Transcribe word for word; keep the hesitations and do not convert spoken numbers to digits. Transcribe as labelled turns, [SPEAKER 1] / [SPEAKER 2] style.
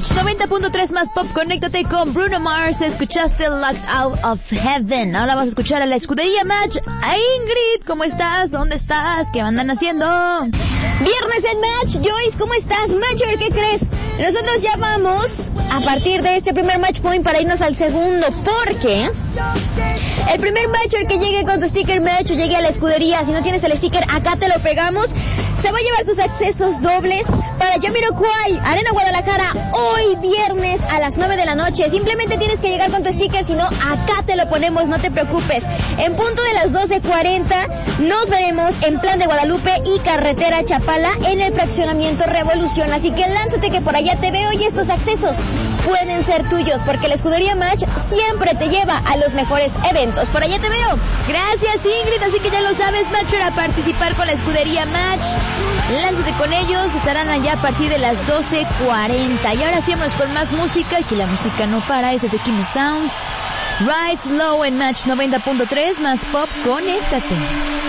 [SPEAKER 1] Match noventa punto tres más pop, conéctate con Bruno Mars. Escuchaste Locked Out of Heaven. Ahora vas a escuchar a la escudería Match. A Ingrid, ¿cómo estás? ¿Dónde estás? ¿Qué andan haciendo?
[SPEAKER 2] Viernes en Match. Joyce, ¿cómo estás? Matcher, ¿qué crees? Nosotros ya vamos a partir de este primer match point para irnos al segundo, porque el primer matcher que llegue con tu sticker match o llegue a la escudería, si no tienes el sticker, acá te lo pegamos, se va a llevar sus accesos dobles para Jamiroquai, Arena Guadalajara, hoy viernes a las nueve de la noche. Simplemente tienes que llegar con tu sticker, si no, acá te lo ponemos, no te preocupes. En punto de las doce cuarenta nos veremos en Plan de Guadalupe y Carretera Chapala en el fraccionamiento Revolución. Así que lánzate que por allá te veo y estos accesos pueden ser tuyos, porque la escudería Match siempre te lleva a los mejores eventos. Por allá te veo.
[SPEAKER 1] Gracias, Ingrid. Así que ya lo sabes, Matcher, a participar con la escudería Match. Lánzate con ellos, estarán allá a partir de las doce cuarenta. Y ahora sí, vámonos con más música, y que la música no para. Ese es de Kimi Sounds. Ride Slow en Match noventa punto tres más pop, conéctate.